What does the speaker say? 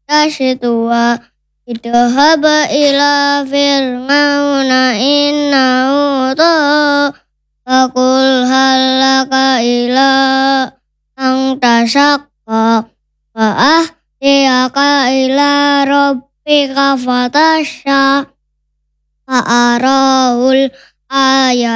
tashtuwa idhhab ila fir'auna innahu tagha faqul hal laka ila an tashaqqa fa ahdiyaka ila rabbika fatashqa fa arahul ayat